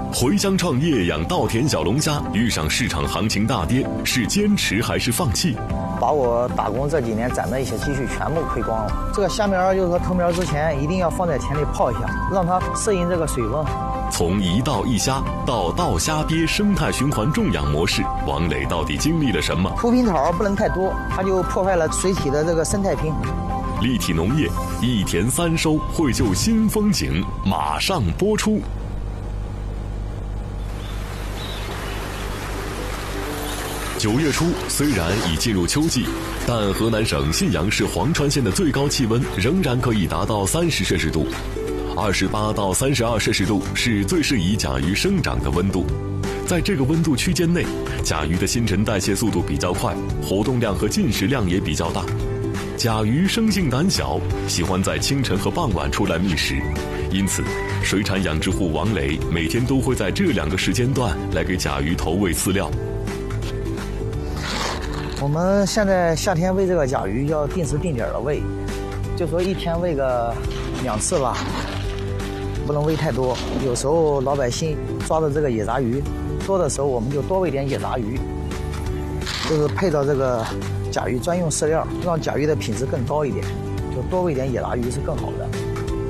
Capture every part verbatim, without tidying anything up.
回乡创业养稻田小龙虾，遇上市场行情大跌，是坚持还是放弃？ 把我打工这几年攒的一些积蓄全部亏光了。这个虾苗就是说投苗之前一定要放在田里泡一下，让它适应这个水温。 从一稻一虾到稻虾鳖生态循环种养模式，王磊到底经历了什么？ 铺平草不能太多，它就破坏了水体的这个生态平衡。 立体农业一田三收，绘就新风景，马上播出。九月初，虽然已进入秋季，但河南省信阳市黄川县的最高气温仍然可以达到三十摄氏度，二十八到三十二摄氏度是最适宜甲鱼生长的温度。在这个温度区间内，甲鱼的新陈代谢速度比较快，活动量和进食量也比较大。甲鱼生性胆小，喜欢在清晨和傍晚出来觅食，因此，水产养殖户王磊每天都会在这两个时间段来给甲鱼投喂饲料。 我们现在夏天喂这个甲鱼要定时定点的喂，就说一天喂个两次吧，不能喂太多。有时候老百姓抓的这个野杂鱼多的时候，我们就多喂点野杂鱼，就是配到这个甲鱼专用饲料，让甲鱼的品质更高一点，就多喂点野杂鱼是更好的。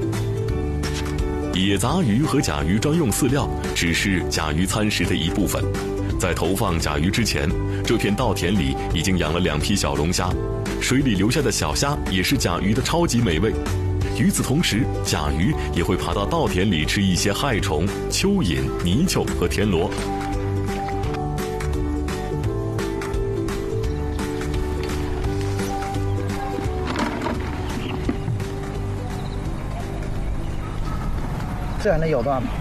野杂鱼和甲鱼专用饲料只是甲鱼餐食的一部分。在投放甲鱼之前，这片稻田里已经养了两批小龙虾，水里留下的小虾也是甲鱼的超级美味。与此同时，甲鱼也会爬到稻田里吃一些害虫、蚯蚓、泥鳅和田螺。 这还能咬断吗？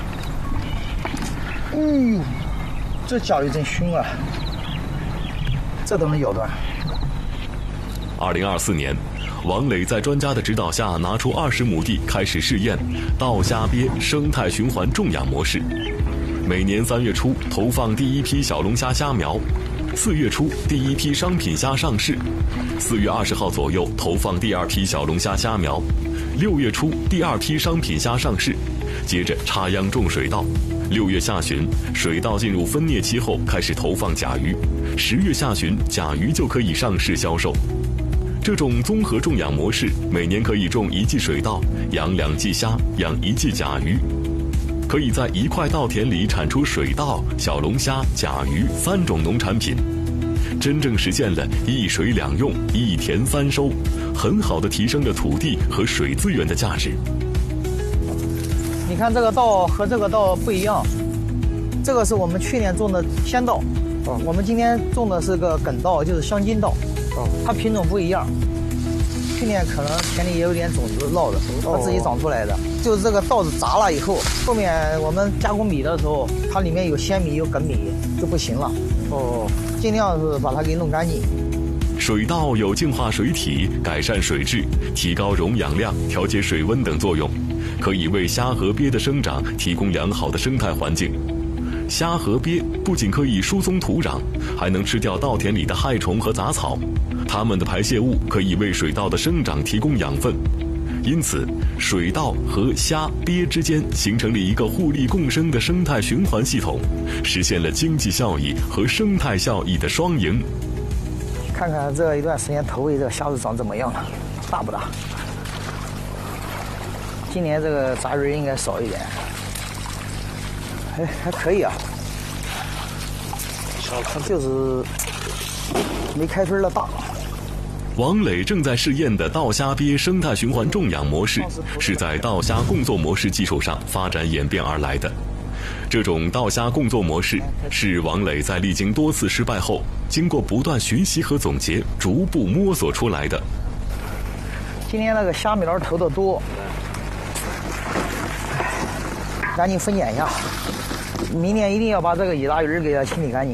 哎呦，这甲鱼真凶啊！这都能咬断。 二零二四年，王磊在专家的指导下，拿出二十亩地开始试验稻虾鳖生态循环种养模式。每年三月初投放第一批小龙虾虾苗，四月初第一批商品虾上市，四月二十号左右投放第二批小龙虾虾苗，六月初第二批商品虾上市，接着插秧种水稻。六月下旬，水稻进入分蘖期后开始投放甲鱼，十月下旬甲鱼就可以上市销售。这种综合种养模式，每年可以种一季水稻，养两季虾，养一季甲鱼，可以在一块稻田里产出水稻、小龙虾、甲鱼三种农产品，真正实现了一水两用、一田三收，很好地提升了土地和水资源的价值。 你看这个稻和这个稻不一样，这个是我们去年种的鲜稻，哦，我们今天种的是个梗稻，就是香金稻，哦，它品种不一样。去年可能田里也有点种子落的，它自己长出来的。哦，就是这个稻子砸了以后，后面我们加工米的时候，它里面有鲜米有梗米就不行了。哦，尽量是把它给弄干净。 水稻有净化水体、改善水质、提高溶氧量、调节水温等作用，可以为虾和鳖的生长提供良好的生态环境。虾和鳖不仅可以疏松土壤，还能吃掉稻田里的害虫和杂草，它们的排泄物可以为水稻的生长提供养分。因此，水稻和虾、鳖之间形成了一个互利共生的生态循环系统，实现了经济效益和生态效益的双赢。 看看这一段时间投喂这个虾子长怎么样了，大不大？今年这个杂鱼应该少一点，哎，还可以啊，就是没开春的大。 王磊正在试验的稻虾鳖生态循环种养模式，是在稻虾共作模式基础上发展演变而来的。这种稻虾共作模式是王磊在历经多次失败后，经过不断学习和总结，逐步摸索出来的。 今天那个虾苗投的多，赶紧分拣一下，明年一定要把这个野杂鱼给它清理干净。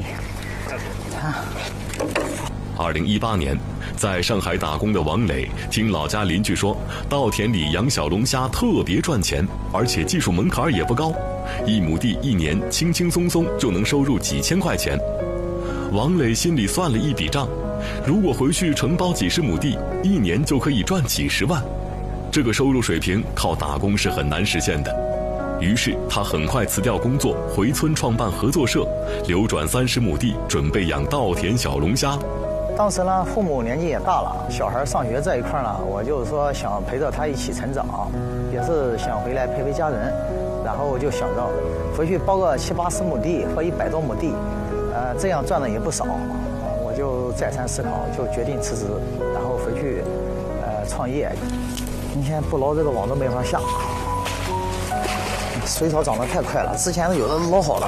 二零一八年，在上海打工的王磊听老家邻居说，稻田里养小龙虾特别赚钱，而且技术门槛也不高，一亩地一年轻轻松松就能收入几千块钱。王磊心里算了一笔账，如果回去承包几十亩地，一年就可以赚几十万。这个收入水平靠打工是很难实现的。 于是他很快辞掉工作，回村创办合作社，流转三十亩地，准备养稻田小龙虾。 当时呢，父母年纪也大了，小孩上学这一块呢，我就是说想陪着他一起成长，也是想回来陪陪家人。然后我就想着回去包个七八十亩地或一百多亩地，呃，这样赚的也不少。我就再三思考，就决定辞职，然后回去呃创业。今天不捞这个网都没法下，水草长得太快了，之前有的捞好了。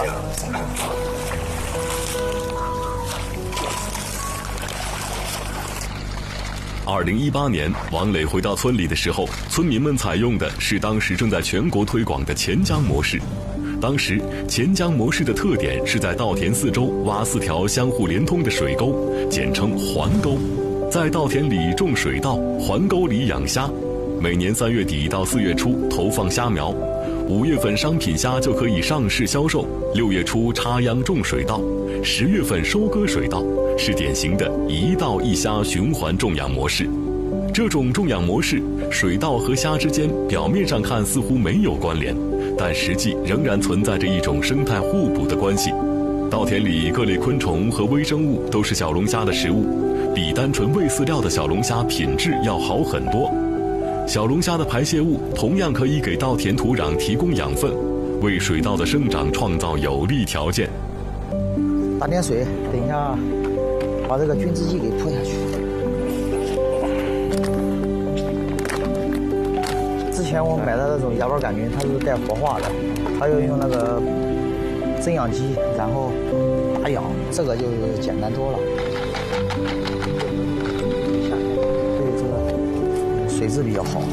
二零一八年，王磊回到村里的时候，村民们采用的是当时正在全国推广的钱江模式。当时，钱江模式的特点是在稻田四周挖四条相互连通的水沟，简称环沟，在稻田里种水稻，环沟里养虾。每年三月底到四月初投放虾苗，五月份商品虾就可以上市销售，六月初插秧种水稻，十月份收割水稻，是典型的一稻一虾循环种养模式。这种种养模式，水稻和虾之间表面上看似乎没有关联，但实际仍然存在着一种生态互补的关系。稻田里各类昆虫和微生物都是小龙虾的食物，比单纯喂饲料的小龙虾品质要好很多。小龙虾的排泄物同样可以给稻田土壤提供养分，为水稻的生长创造有利条件。 打点水，等一下把这个菌织剂给泼下去。之前我买的那种芽孢杆菌，它是带活化的，它要用那个增氧机，然后打氧，这个就是简单多了。对，这个水质比较好，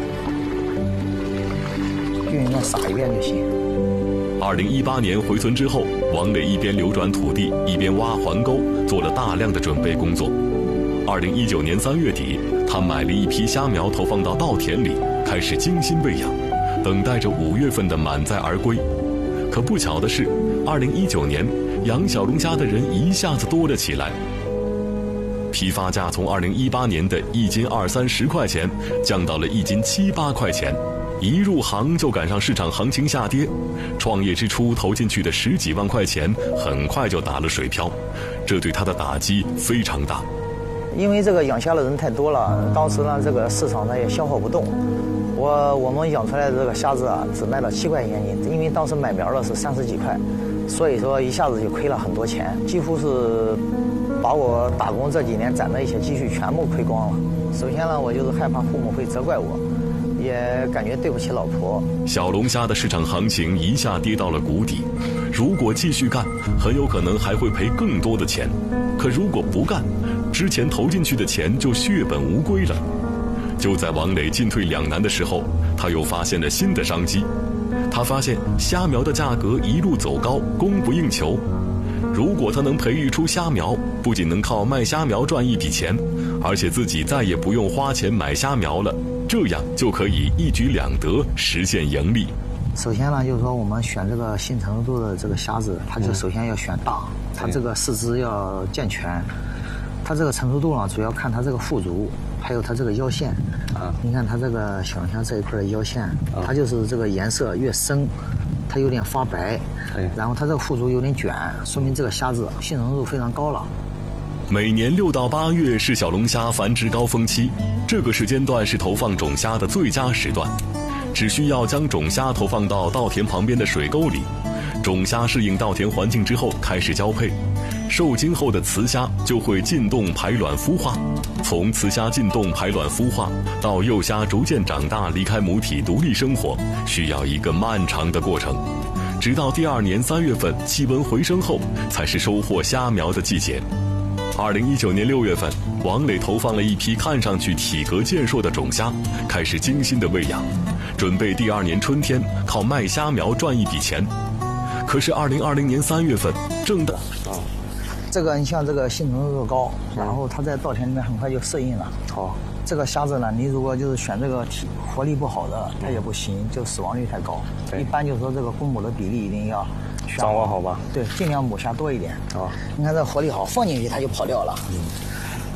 均匀的撒一遍就行。 二零一八年回村之后，王磊一边流转土地，一边挖环沟，做了大量的准备工作。二零一九年三月底，他买了一批虾苗投放到稻田里，开始精心喂养，等待着五月份的满载而归。可不巧的是，二零一九年养小龙虾的人一下子多了起来，批发价从二零一八年的一斤二三十块钱降到了一斤七八块钱。一入行就赶上市场行情下跌，创业之初投进去的十几万块钱很快就打了水漂，这对他的打击非常大。 因为这个养虾的人太多了，当时呢这个市场上也消化不动，我我们养出来的这个虾子啊只卖了七块钱一斤，因为当时买苗的是三十几块，所以说一下子就亏了很多钱，几乎是把我打工这几年攒的一些积蓄全部亏光了。首先呢，我就是害怕父母会责怪我，也感觉对不起老婆。 小龙虾的市场行情一下跌到了谷底，如果继续干，很有可能还会赔更多的钱。可如果不干，之前投进去的钱就血本无归了。就在王磊进退两难的时候，他又发现了新的商机。他发现虾苗的价格一路走高，供不应求。如果他能培育出虾苗，不仅能靠卖虾苗赚一笔钱，而且自己再也不用花钱买虾苗了，这样就可以一举两得，实现盈利。 首先呢，就是说我们选这个新成熟度的这个虾子，它就首先要选大，它这个四肢要健全。它这个成熟度呢，主要看它这个腹足，还有它这个腰线。啊，你看它这个小龙虾这一块的腰线，它就是这个颜色越深，它有点发白。然后它这个腹足有点卷，说明这个虾子性成熟度非常高了。 每年六到八月是小龙虾繁殖高峰期，这个时间段是投放种虾的最佳时段。只需要将种虾投放到稻田旁边的水沟里，种虾适应稻田环境之后开始交配，受精后的雌虾就会进洞排卵孵化。从雌虾进洞排卵孵化到幼虾逐渐长大离开母体独立生活，需要一个漫长的过程。直到第二年三月份气温回升后，才是收获虾苗的季节。二零一九年六月份，王磊投放了一批看上去体格健硕的种虾，开始精心的喂养，准备第二年春天靠卖虾苗赚一笔钱。可是二零二零年三月份，正当这个你像这个性成熟度高，然后它在稻田里面很快就适应了。好，这个虾子呢，你如果就是选这个体活力不好的，它也不行，就死亡率太高。一般就是说这个公母的比例一定要掌握好吧？ 对，尽量母虾多一点。啊，你看这活力好，放进去它就跑掉了。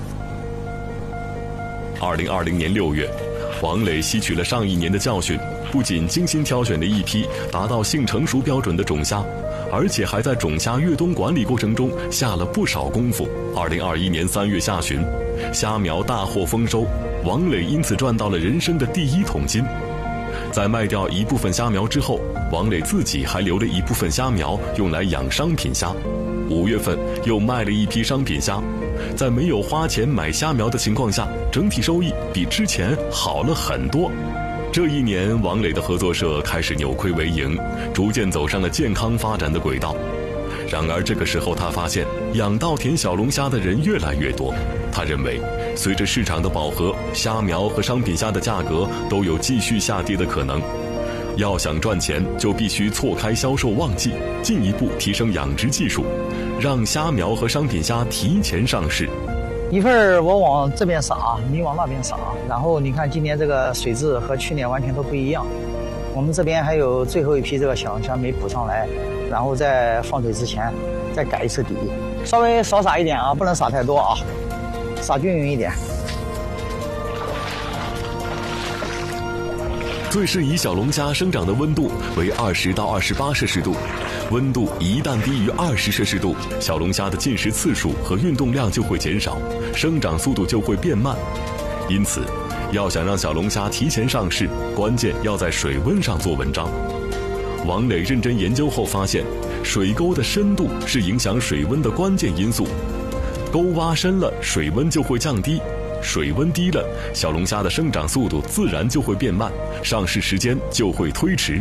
二零二零年六月，王磊吸取了上一年的教训， 不仅精心挑选了一批达到性成熟标准的种虾，而且还在种虾越冬管理过程中下了不少功夫。二零二一年三月下旬，虾苗大获丰收，王磊因此赚到了人生的第一桶金。在卖掉一部分虾苗之后，王磊自己还留了一部分虾苗用来养商品虾。五月份又卖了一批商品虾，在没有花钱买虾苗的情况下，整体收益比之前好了很多。这一年，王磊的合作社开始扭亏为盈，逐渐走上了健康发展的轨道。然而这个时候他发现养稻田小龙虾的人越来越多，他认为随着市场的饱和，虾苗和商品虾的价格都有继续下跌的可能。要想赚钱，就必须错开销售旺季，进一步提升养殖技术，让虾苗和商品虾提前上市。 一份儿我往这边撒，你往那边撒，然后你看今年这个水质和去年完全都不一样。我们这边还有最后一批这个小龙虾没补上来，然后在放水之前再改一次底，稍微少撒一点啊，不能撒太多啊，撒均匀一点。 最适宜小龙虾生长的温度为二十到二十八摄氏度，温度一旦低于二十摄氏度，小龙虾的进食次数和运动量就会减少，生长速度就会变慢。因此，要想让小龙虾提前上市，关键要在水温上做文章。王磊认真研究后发现，水沟的深度是影响水温的关键因素，沟挖深了，水温就会降低。水温低了，小龙虾的生长速度自然就会变慢，上市时间就会推迟。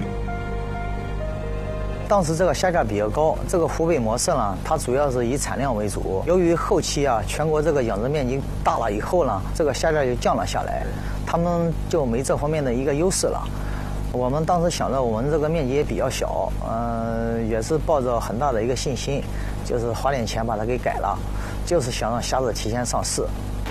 当时这个虾价比较高，这个湖北模式呢，它主要是以产量为主。由于后期啊，全国这个养殖面积大了以后呢，这个虾价就降了下来，他们就没这方面的一个优势了。我们当时想着我们这个面积也比较小，嗯、呃，也是抱着很大的一个信心，就是花点钱把它给改了，就是想让虾子提前上市。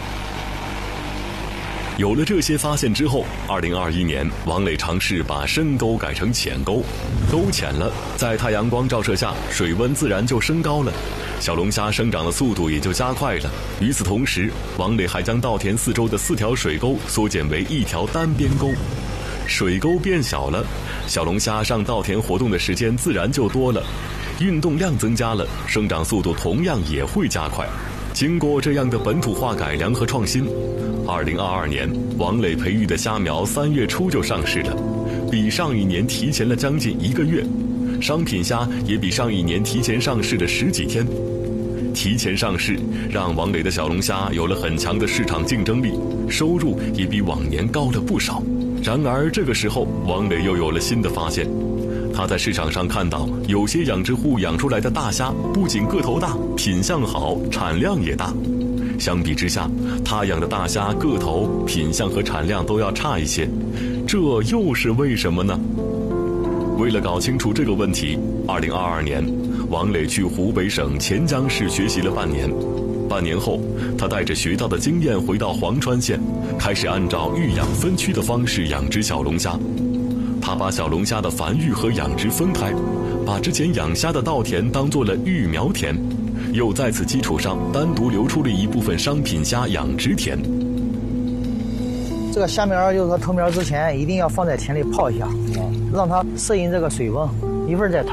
有了这些发现之后，二零二一年，王磊尝试把深沟改成浅沟，沟浅了，在太阳光照射下，水温自然就升高了，小龙虾生长的速度也就加快了。与此同时，王磊还将稻田四周的四条水沟缩减为一条单边沟，水沟变小了，小龙虾上稻田活动的时间自然就多了，运动量增加了，生长速度同样也会加快。经过这样的本土化改良和创新，二零二二年，王磊培育的虾苗三月初就上市了，比上一年提前了将近一个月。商品虾也比上一年提前上市了十几天。提前上市让王磊的小龙虾有了很强的市场竞争力，收入也比往年高了不少。然而这个时候，王磊又有了新的发现。他在市场上看到有些养殖户养出来的大虾不仅个头大，品相好，产量也大。相比之下，他养的大虾个头、品相和产量都要差一些，这又是为什么呢？为了搞清楚这个问题，二零二二年，王磊去湖北省潜江市学习了半年。半年后，他带着学到的经验回到黄川县，开始按照育养分区的方式养殖小龙虾。他把小龙虾的繁育和养殖分开，把之前养虾的稻田当做了育苗田，又在此基础上单独留出了一部分商品虾养殖田。 这个虾苗就是说投苗之前一定要放在田里泡一下，让它适应这个水温，一会儿再投。